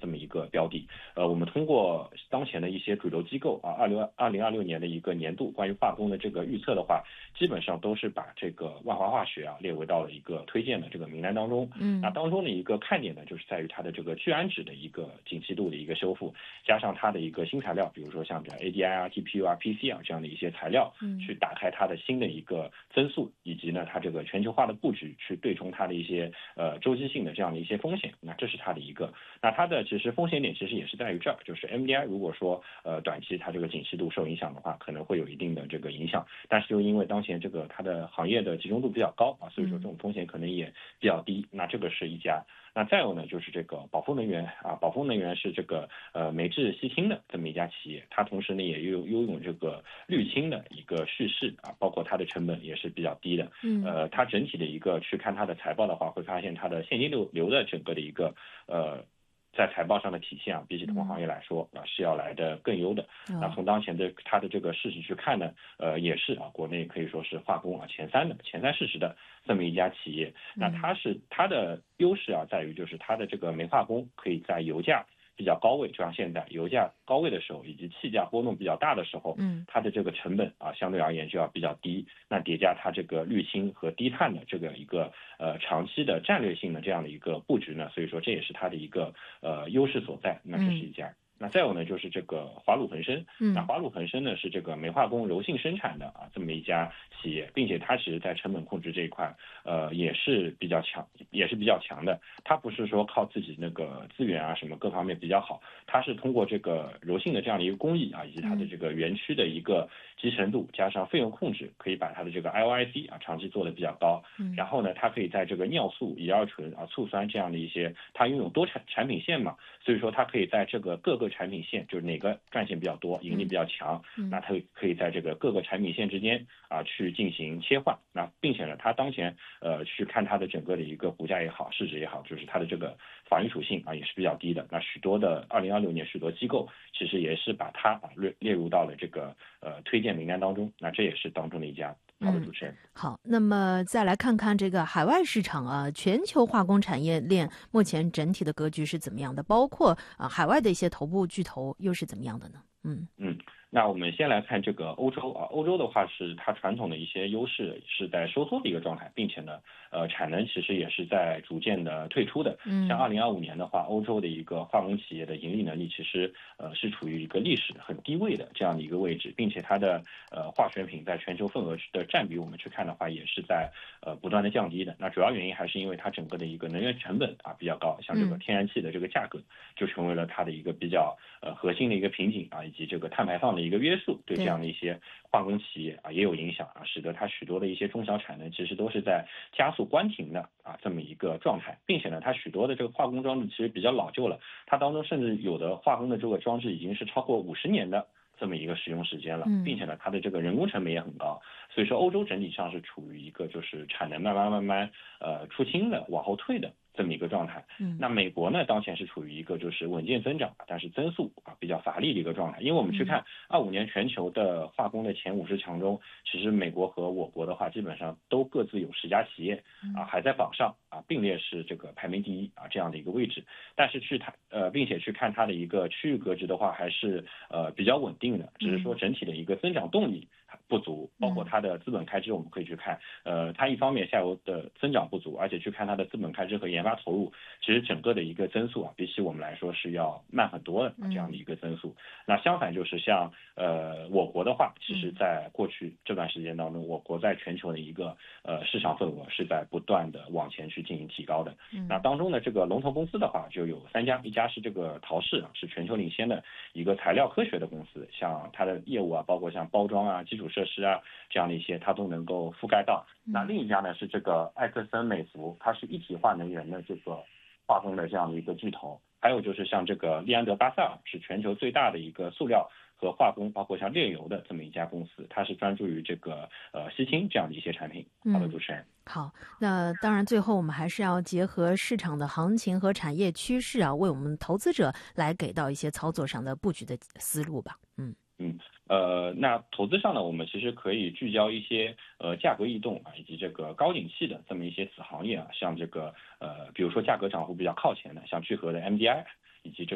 这么一个标的。我们通过当前的一些主流机构啊，2026年的一个年度关于化工的这个预测的话，基本上都是把这个万华化学啊列为到了一个推荐的这个名单当中。那当中的一个看点呢，就是在于它的这个聚氨酯的一个景气度的一个修复，加上它的一个新材料，比如说像这 ADI 啊、TPU 啊、PC 啊这样的一些材料，去打开它的新的一个增速，以及呢它这个全球化的布局，去对冲它的一些周期性的这样的一些风险。那这是它的一个，那它的其实风险点其实也是在于这儿，就是 MDI 如果说短期它这个景气度受影响的话，可能会有一定的这个影响，但是就因为当前这个它的行业的集中度比较高啊，所以说这种风险可能也比较低。那这个是一家。那再有呢，就是这个宝丰能源啊，宝丰能源是这个煤制矽氢的这么一家企业，它同时呢也拥有这个氯氢的一个蓄势啊，包括它的成本也是比较低的。它整体的一个去看它的财报的话，会发现它的现金流的整个的一个在财报上的体现啊，比起同行业来说啊是要来的更优的。那从当前的它的这个市值去看呢，也是啊，国内可以说是化工啊前三市值的这么一家企业。那它的优势啊在于就是它的这个煤化工可以在油价比较高位，就像现在油价高位的时候，以及气价波动比较大的时候，它的这个成本啊相对而言就要比较低。那叠加它这个氯氢和低碳的这个一个长期的战略性的这样的一个布局呢，所以说这也是它的一个优势所在。那这是一家。那再有呢，就是这个华鲁恒生。那华鲁恒生呢是这个煤化工柔性生产的啊这么一家企业，并且它其实在成本控制这一块也是比较强的。它不是说靠自己那个资源啊什么各方面比较好，它是通过这个柔性的这样的一个工艺啊，以及它的这个园区的一个集成度加上费用控制，可以把它的这个 IOIC 啊长期做的比较高。然后呢，它可以在这个尿素、乙二醇啊、醋酸这样的一些，它拥有多产品线嘛，所以说它可以在这个各个产品线，就是哪个赚钱比较多，盈利比较强，那它可以在这个各个产品线之间啊去进行切换。那并且呢，它当前去看它的整个的一个股价也好，市值也好，就是它的这个防御属性啊也是比较低的。那许多的2026年许多机构其实也是把它啊列入到了这个推荐名单当中。那这也是当中的一家。好的，主持人。 好，那么再来看看这个海外市场啊，全球化工产业链目前整体的格局是怎么样的？包括海外的一些头部巨头又是怎么样的呢？ 那我们先来看这个欧洲啊，欧洲的话是它传统的一些优势是在收缩的一个状态，并且呢，产能其实也是在逐渐的退出的。像2025年的话，欧洲的一个化工企业的盈利能力其实是处于一个历史很低位的这样的一个位置，并且它的化学品在全球份额的占比，我们去看的话也是在不断的降低的。那主要原因还是因为它整个的一个能源成本啊比较高，像这个天然气的这个价格就成为了它的一个比较核心的一个瓶颈啊，以及这个碳排放的一个约束，对这样的一些化工企业啊也有影响啊，使得它许多的一些中小产能其实都是在加速关停的啊这么一个状态，并且呢，它许多的这个化工装置其实比较老旧了，它当中甚至有的化工的这个装置已经是超过50年的这么一个使用时间了，并且呢，它的这个人工成本也很高，所以说欧洲整体上是处于一个就是产能慢慢出清的往后退的这么一个状态。那美国呢，当前是处于一个就是稳健增长，但是增速啊比较乏力的一个状态。因为我们去看25年全球的化工的前50强中，其实美国和我国的话，基本上都各自有10家企业啊还在榜上啊，并列是这个排名第一啊这样的一个位置。但是并且去看它的一个区域格局的话，还是比较稳定的，只是说整体的一个增长动力不足，包括它的资本开支，我们可以去看，它一方面下游的增长不足，而且去看它的资本开支和研发投入，其实整个的一个增速啊，比起我们来说是要慢很多的这样的一个增速。那相反就是像我国的话，其实在过去这段时间当中，我国在全球的一个市场份额是在不断的往前去进行提高的。那当中呢，这个龙头公司的话就有3家，一家是这个陶氏啊，是全球领先的一个材料科学的公司，像它的业务啊，包括像包装啊、基础设施啊这样的一些，它都能够覆盖到。那另一家呢是这个艾克森美孚，它是一体化能源的这个化工的这样的一个巨头。还有就是像这个利安德巴塞尔，是全球最大的一个塑料和化工，包括像炼油的这么一家公司，它是专注于这个矽氢这样的一些产品。好的，主持人。 好，那当然最后我们还是要结合市场的行情和产业趋势啊，为我们投资者来给到一些操作上的布局的思路吧。 那投资上呢，我们其实可以聚焦一些价格异动啊，以及这个高景气的这么一些子行业啊，像这个比如说价格涨幅比较靠前的，像聚合的 MDI，以及